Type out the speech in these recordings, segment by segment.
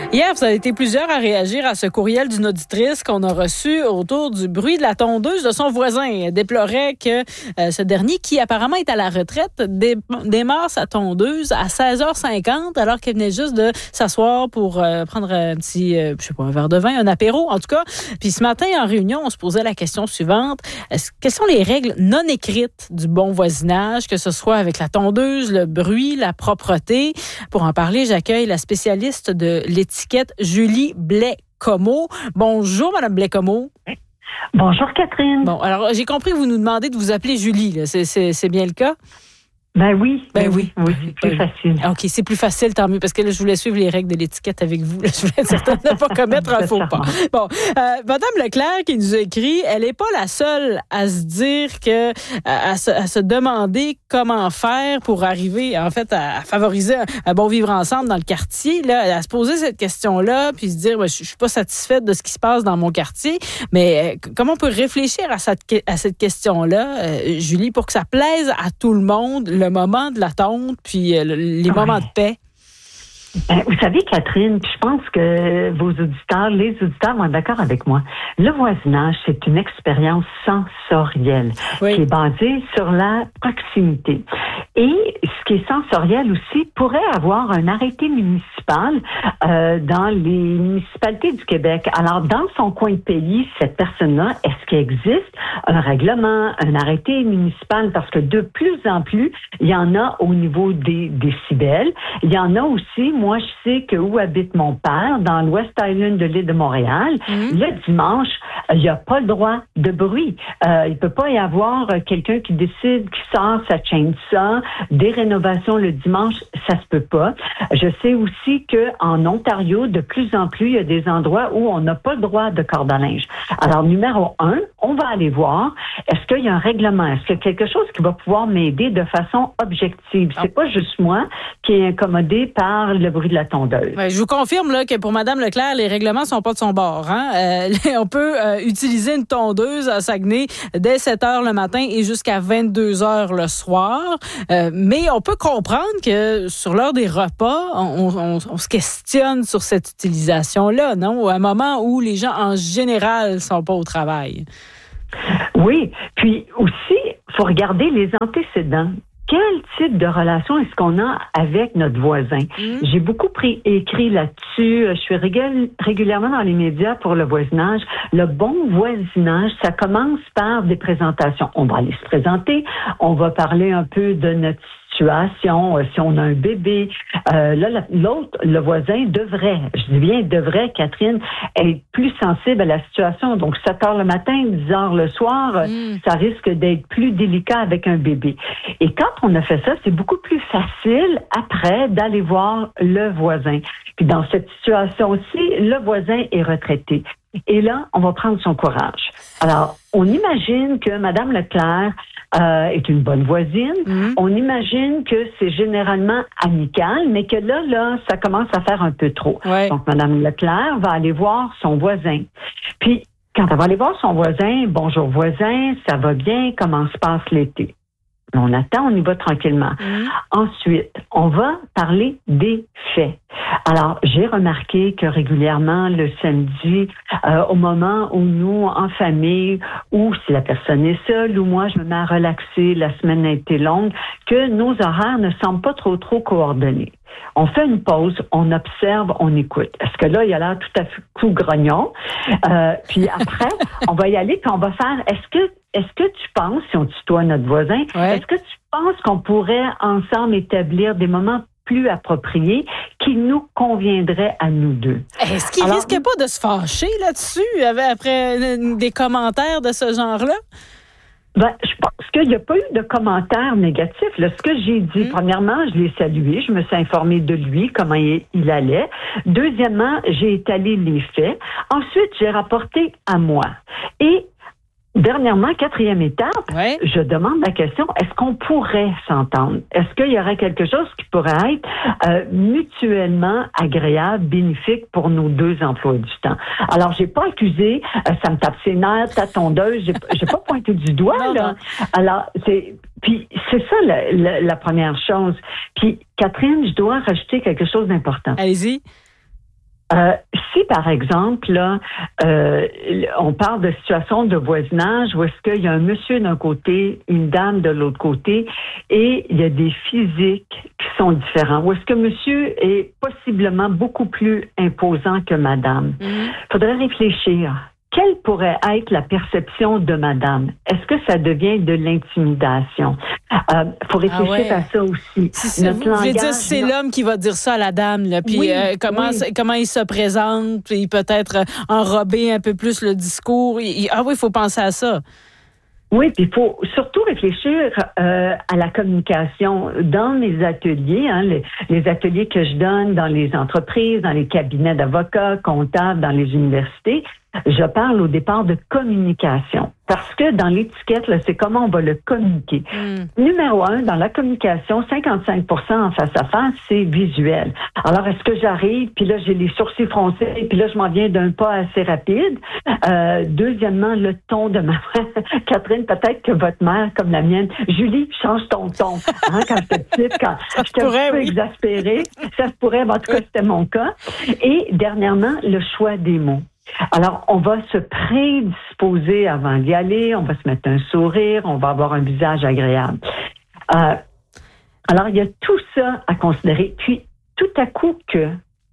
Hier, vous avez été plusieurs à réagir à ce courriel d'une auditrice qu'on a reçu autour du bruit de la tondeuse de son voisin. Elle déplorait que ce dernier, qui apparemment est à la retraite, démarre sa tondeuse à 16h50 alors qu'elle venait juste de s'asseoir pour prendre un petit, un verre de vin, un apéro en tout cas. Puis ce matin, en réunion, on se posait la question suivante. Quelles sont les règles non écrites du bon voisinage, que ce soit avec la tondeuse, le bruit, la propreté? Pour en parler, j'accueille la spécialiste de l'étiquette, Julie Blais-Comeau. Bonjour, Madame Blais-Comeau. Bonjour, Catherine. Bon, alors, j'ai compris que vous nous demandez de vous appeler Julie, là. C'est bien le cas? Ben oui. Oui, c'est plus facile. OK, c'est plus facile, tant mieux, parce que là, je voulais suivre les règles de l'étiquette avec vous. Là, je voulais être certaine de ne pas commettre un faux pas. Bon, Madame Leclerc qui nous a écrit, elle n'est pas la seule à se dire que, à se demander comment faire pour arriver, en fait, à favoriser un bon vivre ensemble dans le quartier. Là, à se poser cette question-là, puis se dire, je suis pas satisfaite de ce qui se passe dans mon quartier, mais comment on peut réfléchir à cette question-là, Julie, pour que ça plaise à tout le monde, le moment de l'attente, puis les moments de paix? Vous savez, Catherine, je pense que les auditeurs vont être d'accord avec moi. Le voisinage, c'est une expérience sensorielle qui est basée sur la proximité. Et ce qui est sensoriel aussi pourrait avoir un arrêté municipal dans les municipalités du Québec. Alors, dans son coin de pays, cette personne-là, est-ce qu'il existe un règlement, un arrêté municipal? Parce que de plus en plus, il y en a au niveau des décibels. Il y en a aussi, moi, je sais que où habite mon père, dans l'West Island de l'île de Montréal, le dimanche, il n'y a pas le droit de bruit. Il peut pas y avoir quelqu'un qui décide, qui sort sa chainsaw, des rénovations le dimanche, ça se peut pas. Je sais aussi que en Ontario, de plus en plus, il y a des endroits où on n'a pas le droit de corde à linge. Alors, numéro 1, on va aller voir, est-ce qu'il y a un règlement? Est-ce qu'il y a quelque chose qui va pouvoir m'aider de façon objective? C'est pas juste moi qui est incommodé par le bruit de la tondeuse. Ouais, je vous confirme là, que pour Mme Leclerc, les règlements sont pas de son bord. On peut utiliser une tondeuse à Saguenay dès 7 heures le matin et jusqu'à 22 heures le soir. Mais on peut comprendre que sur l'heure des repas, on se questionne sur cette utilisation-là, non? À un moment où les gens, en général, sont pas au travail. Oui. Puis aussi, il faut regarder les antécédents. Quel type de relation est-ce qu'on a avec notre voisin? J'ai beaucoup écrit là-dessus. Je suis régulièrement dans les médias pour le voisinage. Le bon voisinage, ça commence par des présentations. On va aller se présenter. On va parler un peu de notre situation, si on a un bébé. Le voisin devrait, je dis bien devrait, Catherine, être plus sensible à la situation. Donc, 7 heures le matin, 10 heures le soir, ça risque d'être plus délicat avec un bébé. Et quand on a fait ça, c'est beaucoup plus facile après d'aller voir le voisin. Puis dans cette situation-ci, le voisin est retraité. Et là, on va prendre son courage. Alors, on imagine que Mme Leclerc est une bonne voisine. On imagine que c'est généralement amical, mais que là, ça commence à faire un peu trop. Ouais. Donc, Mme Leclerc va aller voir son voisin. Puis, quand elle va aller voir son voisin, « Bonjour voisin, ça va bien? Comment se passe l'été? » On attend, on y va tranquillement. Ensuite, on va parler des faits. Alors, j'ai remarqué que régulièrement, le samedi, au moment où nous, en famille, ou si la personne est seule, ou moi, je me mets à relaxer, la semaine a été longue, que nos horaires ne semblent pas trop coordonnés. On fait une pause, on observe, on écoute. Est-ce que là, il a l'air tout à coup grognon? Puis après, on va y aller, puis on va faire, est-ce que tu penses, si on tutoie notre voisin, est-ce que tu penses qu'on pourrait ensemble établir des moments plus appropriés qui nous conviendraient à nous deux? Est-ce qu'il risque pas de se fâcher là-dessus après des commentaires de ce genre-là? Je pense qu'il n'y a pas eu de commentaires négatifs. Là, ce que j'ai dit, premièrement, je l'ai salué, je me suis informée de lui, comment il allait. Deuxièmement, j'ai étalé les faits. Ensuite, j'ai rapporté à moi. Et dernièrement, 4e étape, je demande la question, est-ce qu'on pourrait s'entendre? Est-ce qu'il y aurait quelque chose qui pourrait être mutuellement agréable, bénéfique pour nos deux emplois du temps? Alors, j'ai pas accusé, ça me tape ses nerfs, ta tondeuse, j'ai pas pointé du doigt, là. Alors, puis c'est ça la première chose. Puis, Catherine, je dois rajouter quelque chose d'important. Allez-y. Si, par exemple, là, on parle de situation de voisinage où est-ce qu'il y a un monsieur d'un côté, une dame de l'autre côté, et il y a des physiques qui sont différents, où est-ce que monsieur est possiblement beaucoup plus imposant que madame. Faudrait réfléchir. Quelle pourrait être la perception de madame? Est-ce que ça devient de l'intimidation? Faut réfléchir à ça aussi. Vous voulez dire c'est l'homme qui va dire ça à la dame, là, puis comment il se présente, puis peut-être enrober un peu plus le discours. Il faut penser à ça. Oui, puis il faut surtout réfléchir à la communication dans mes ateliers, les ateliers que je donne dans les entreprises, dans les cabinets d'avocats, comptables, dans les universités. Je parle au départ de communication. Parce que dans l'étiquette, là, c'est comment on va le communiquer. Numéro 1, dans la communication, 55% en face à face, c'est visuel. Alors, est-ce que j'arrive, puis là, j'ai les sourcils froncés, puis là, je m'en viens d'un pas assez rapide. Deuxièmement, le ton de ma voix. Catherine, peut-être que votre mère, comme la mienne, Julie, change ton ton. Quand j'étais petite, quand j'étais un peu exaspérée, ça se pourrait, en tout cas, c'était mon cas. Et dernièrement, le choix des mots. Alors, on va se prédisposer avant d'y aller, on va se mettre un sourire, on va avoir un visage agréable. Alors, il y a tout ça à considérer. Puis, tout à coup que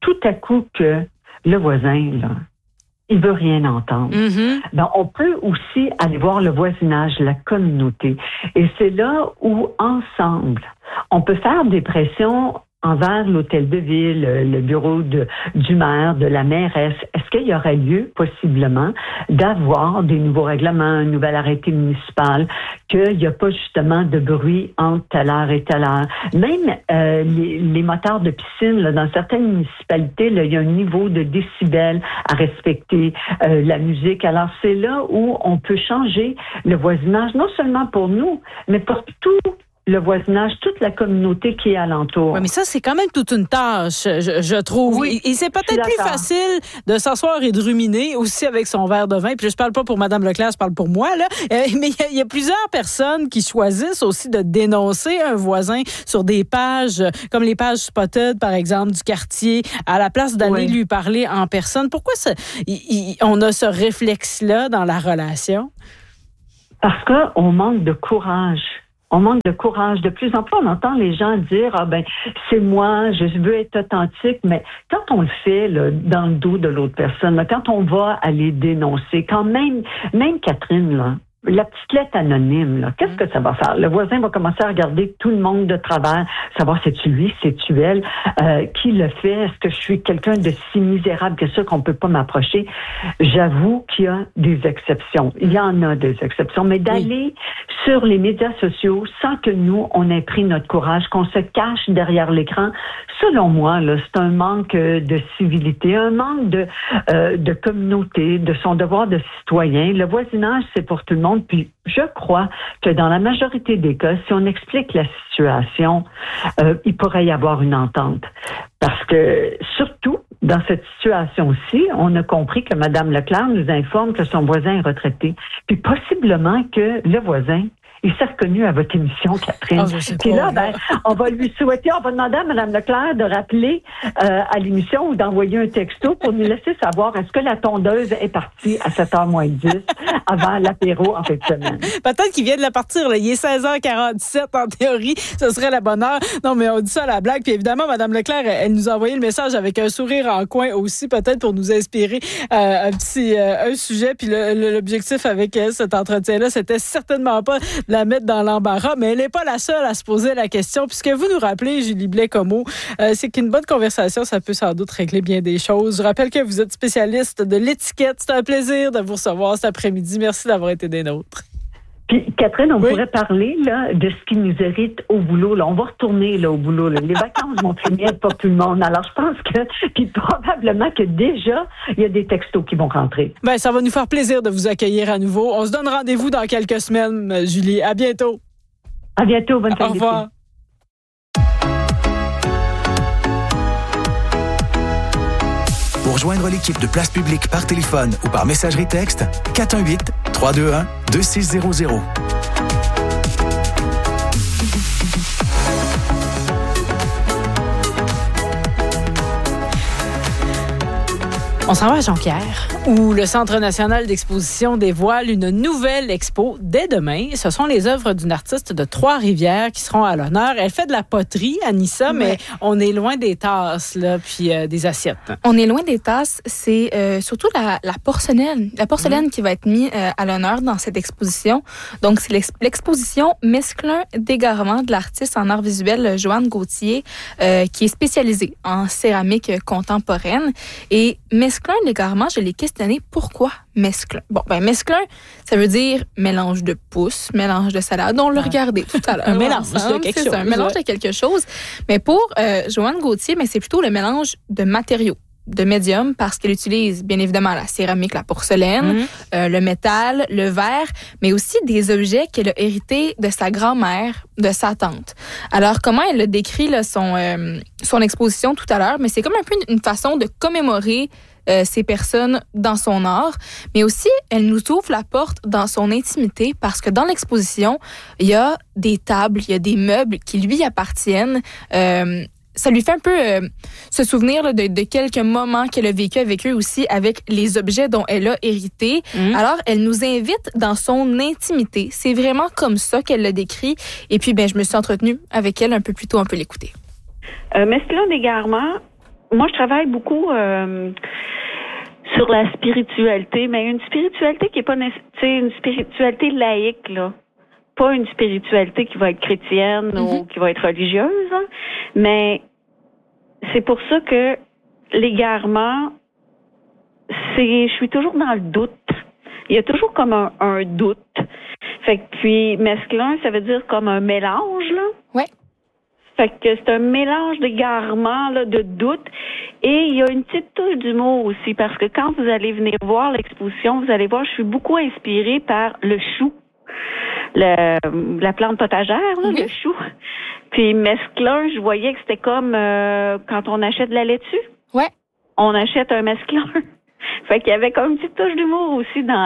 le voisin, là, il veut rien entendre. Ben, on peut aussi aller voir le voisinage, la communauté. Et c'est là où, ensemble, on peut faire des pressions envers l'hôtel de ville, le bureau du maire, de la mairesse. Est-ce qu'il y aurait lieu, possiblement, d'avoir des nouveaux règlements, un nouvel arrêté municipal, qu'il n'y a pas justement de bruit entre telle heure et telle heure? Même les moteurs de piscine, là, dans certaines municipalités, là, il y a un niveau de décibels à respecter, la musique. Alors, c'est là où on peut changer le voisinage, non seulement pour nous, mais pour tout le voisinage, toute la communauté qui est alentour. Oui, mais ça, c'est quand même toute une tâche, je trouve. Oui, et c'est peut-être plus facile de s'asseoir et de ruminer aussi avec son verre de vin. Puis je parle pas pour Mme Leclerc, je parle pour moi, là. Mais il y a plusieurs personnes qui choisissent aussi de dénoncer un voisin sur des pages, comme les pages Spotted, par exemple, du quartier, à la place d'aller lui parler en personne. Pourquoi on a ce réflexe-là dans la relation? Parce qu'on manque de courage. On manque de courage. De plus en plus, on entend les gens dire c'est moi, je veux être authentique, mais quand on le fait là, dans le dos de l'autre personne, là, quand on va aller dénoncer, quand même Catherine, là, la petite lettre anonyme, là, qu'est-ce que ça va faire? Le voisin va commencer à regarder tout le monde de travers, savoir c'est-tu lui, c'est-tu elle, qui le fait, est-ce que je suis quelqu'un de si misérable que ça qu'on peut pas m'approcher? J'avoue qu'il y a des exceptions. Il y en a des exceptions, mais d'aller sur les médias sociaux sans que nous, on ait pris notre courage, qu'on se cache derrière l'écran, selon moi, là, c'est un manque de civilité, un manque de communauté, de son devoir de citoyen. Le voisinage, c'est pour tout le monde. Puis je crois que dans la majorité des cas, si on explique la situation, il pourrait y avoir une entente. Parce que surtout, dans cette situation-ci, on a compris que Mme Leclerc nous informe que son voisin est retraité. Puis possiblement que le voisin, il s'est reconnu à votre émission, Catherine. Puis là, on va lui souhaiter, on va demander à Mme Leclerc de rappeler à l'émission ou d'envoyer un texto pour nous laisser savoir est-ce que la tondeuse est partie à 7h moins 10 avant l'apéro en fin de semaine. Peut-être qu'il vient de la partir, là. Il est 16h47 en théorie. Ce serait la bonne heure. Non, mais on dit ça à la blague. Puis évidemment, Mme Leclerc, elle nous a envoyé le message avec un sourire en coin aussi, peut-être pour nous inspirer un sujet. Puis l'objectif avec cet entretien-là, c'était certainement pas la mettre dans l'embarras, mais elle n'est pas la seule à se poser la question. Puisque vous nous rappelez, Julie Blais-Comeau, c'est qu'une bonne conversation, ça peut sans doute régler bien des choses. Je rappelle que vous êtes spécialiste de l'étiquette. C'est un plaisir de vous recevoir cet après-midi. Merci d'avoir été des nôtres. Puis, Catherine, on pourrait parler là, de ce qui nous hérite au boulot. Là. On va retourner là, au boulot. Là. Les vacances vont finir pour tout le monde. Alors, je pense que, puis probablement que déjà, il y a des textos qui vont rentrer. Ben, ça va nous faire plaisir de vous accueillir à nouveau. On se donne rendez-vous dans quelques semaines, Julie. À bientôt. À bientôt. Bonne fin d'été. Au revoir. Pour joindre l'équipe de Place Publique par téléphone ou par messagerie texte, 418-321-2600. On s'en va à Jonquière, où le Centre national d'exposition dévoile une nouvelle expo dès demain. Ce sont les œuvres d'une artiste de Trois-Rivières qui seront à l'honneur. Elle fait de la poterie, Anissa, mais on est loin des tasses là, puis des assiettes. On est loin des tasses. C'est surtout la porcelaine. La porcelaine qui va être mise à l'honneur dans cette exposition. Donc, c'est l'exposition Mesclun d'égarement de l'artiste en art visuel Joanne Gauthier, qui est spécialisée en céramique contemporaine. Et Mesclun d'égarement, je l'ai questionné. Pourquoi mesclun? Bon, mesclun, ça veut dire mélange de pousses, mélange de salade. On l'a regardé tout à l'heure. Un mélange de quelque chose. Un mélange de quelque chose. Mais pour Joanne Gauthier, c'est plutôt le mélange de matériaux, de médium, parce qu'elle utilise bien évidemment la céramique, la porcelaine, le métal, le verre, mais aussi des objets qu'elle a hérités de sa grand-mère, de sa tante. Alors, comment elle a décrit là, son exposition tout à l'heure, mais c'est comme un peu une façon de commémorer ces personnes dans son art, mais aussi, elle nous ouvre la porte dans son intimité parce que dans l'exposition, il y a des tables, il y a des meubles qui lui appartiennent. Ça lui fait un peu se souvenir là, de quelques moments qu'elle a vécu avec eux aussi, avec les objets dont elle a hérité. Alors, elle nous invite dans son intimité. C'est vraiment comme ça qu'elle l'a décrit. Et puis, je me suis entretenue avec elle un peu plus tôt. On peut l'écouter. Mesclun d'égarement, moi, je travaille beaucoup sur la spiritualité, mais une spiritualité qui est pas une spiritualité laïque, là. Pas une spiritualité qui va être chrétienne ou qui va être religieuse, hein, mais c'est pour ça que l'égarement, je suis toujours dans le doute. Il y a toujours comme un doute. Fait que puis mesclun, ça veut dire comme un mélange, là. Ouais. Fait que c'est un mélange d'égarement, là, de doute. Et il y a une petite touche d'humour aussi, parce que quand vous allez venir voir l'exposition, vous allez voir, je suis beaucoup inspirée par le chou. La plante potagère, là, le chou. Puis mesclun, je voyais que c'était comme quand on achète de la laitue. Ouais. On achète un mesclun. Fait qu'il y avait comme une petite touche d'humour aussi dans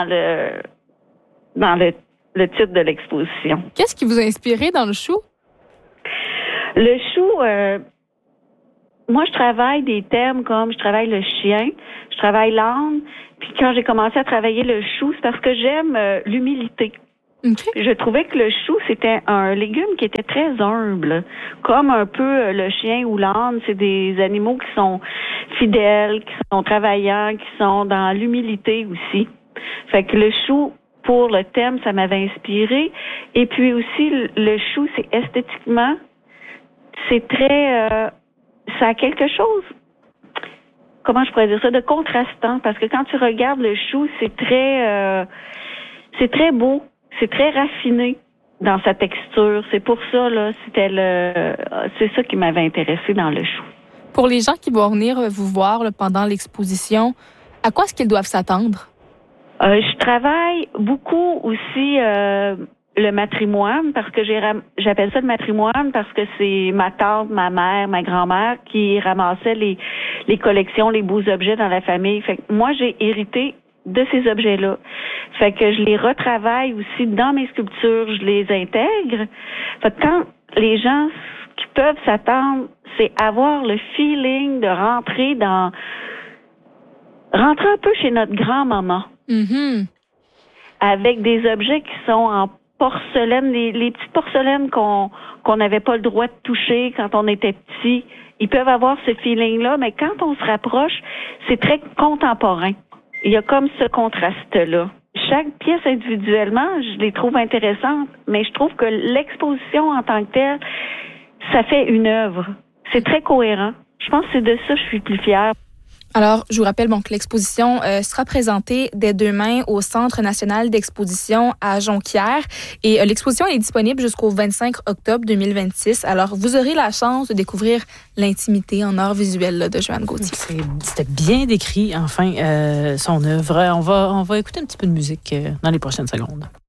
le titre de l'exposition. Qu'est-ce qui vous a inspiré dans le chou? Le chou, moi, je travaille des thèmes comme je travaille le chien, je travaille l'âne. Puis quand j'ai commencé à travailler le chou, c'est parce que j'aime l'humilité. Okay. Je trouvais que le chou, c'était un légume qui était très humble. Comme un peu le chien ou l'âne, c'est des animaux qui sont fidèles, qui sont travaillants, qui sont dans l'humilité aussi. Fait que le chou, pour le thème, ça m'avait inspiré. Et puis aussi, le chou, c'est esthétiquement, c'est très... ça a quelque chose, comment je pourrais dire ça, de contrastant. Parce que quand tu regardes le chou, c'est très beau. C'est très raffiné dans sa texture. C'est pour ça, là, c'est ça qui m'avait intéressé dans le chou. Pour les gens qui vont venir vous voir là, pendant l'exposition, à quoi est-ce qu'ils doivent s'attendre? Je travaille beaucoup aussi le matrimoine, parce que j'appelle ça le matrimoine parce que c'est ma tante, ma mère, ma grand-mère qui ramassaient les collections, les beaux objets dans la famille. Fait que moi, j'ai hérité de ces objets-là. Fait que je les retravaille aussi dans mes sculptures, je les intègre. Fait que quand les gens, ce qui peuvent s'attendre, c'est avoir le feeling de rentrer un peu chez notre grand-maman. Avec des objets qui sont en porcelaine, les petites porcelaines qu'on n'avait pas le droit de toucher quand on était petit. Ils peuvent avoir ce feeling-là, mais quand on se rapproche, c'est très contemporain. Il y a comme ce contraste-là. Chaque pièce individuellement, je les trouve intéressantes, mais je trouve que l'exposition en tant que telle, ça fait une œuvre. C'est très cohérent. Je pense que c'est de ça que je suis plus fière. Alors, je vous rappelle que l'exposition sera présentée dès demain au Centre national d'exposition à Jonquière. Et l'exposition est disponible jusqu'au 25 octobre 2026. Alors, vous aurez la chance de découvrir l'intimité en art visuel là, de Joanne Gauthier. C'était bien décrit, enfin, son œuvre. On va écouter un petit peu de musique dans les prochaines secondes.